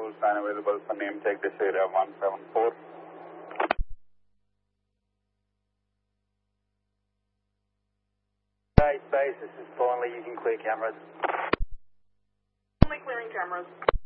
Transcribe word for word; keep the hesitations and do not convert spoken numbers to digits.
full sign available for name tag this area one seven four. Base, base, this is Thornley, you can clear cameras. Only clearing cameras.